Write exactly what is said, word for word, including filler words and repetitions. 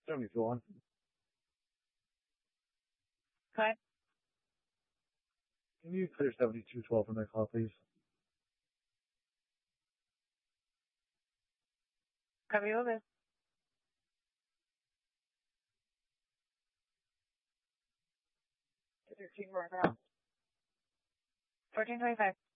seventy-two on. Okay. Can you clear seventy-two twelve from that call, please? Copy over. fourteen twenty-five.